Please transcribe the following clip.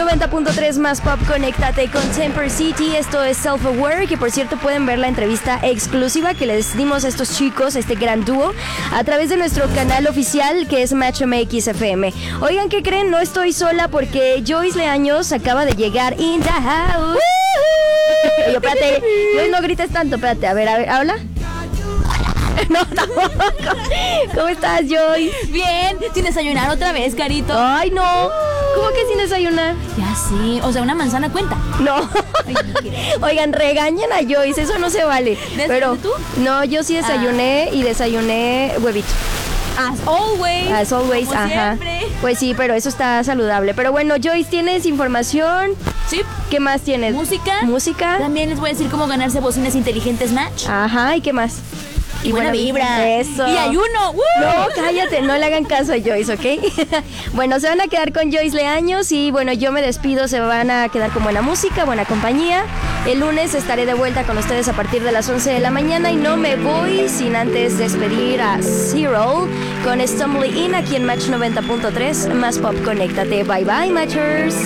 90.3 más pop, conéctate con Temper City. Esto es Self Aware, que por cierto pueden ver la entrevista exclusiva que les dimos a estos chicos, este gran dúo, a través de nuestro canal oficial que es Match MX FM. Oigan, ¿qué creen? No estoy sola porque Joyce Leaños acaba de llegar in the house. Yo, espérate, Joyce, no grites tanto, espérate, a ver, habla. No, tampoco. ¿Cómo estás, Joyce? Bien, sin desayunar otra vez, Carito. Ay, no. ¿Cómo que sin desayunar? Ya sí, o sea, una manzana cuenta. No. Oigan, regañen a Joyce, eso no se vale. Pero tú? No, yo sí desayuné y desayuné huevito. As always. As always, como ajá. siempre. Pues sí, pero eso está saludable. Pero bueno, Joyce, ¿tienes información? Sí. ¿Qué más tienes? Música. También les voy a decir cómo ganarse bocinas inteligentes Match. Ajá, ¿y qué más? Y buena vibra. Eso. Y ayuno. No, cállate, no le hagan caso a Joyce, ¿ok? Bueno, se van a quedar con Joyce Leaños y bueno, yo me despido, se van a quedar con buena música, buena compañía. El lunes estaré de vuelta con ustedes a partir de las 11 de la mañana y no me voy sin antes despedir a Zero con Stumble In aquí en Match 90.3, más pop, conéctate. Bye bye, Matchers.